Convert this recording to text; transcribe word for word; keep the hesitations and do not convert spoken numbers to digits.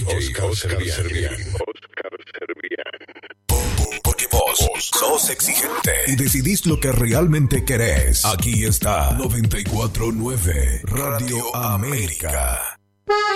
J. Oscar Servián. Oscar Servián. Porque vos sos exigente y decidís lo que realmente querés. Aquí está noventa y cuatro punto nueve Radio América.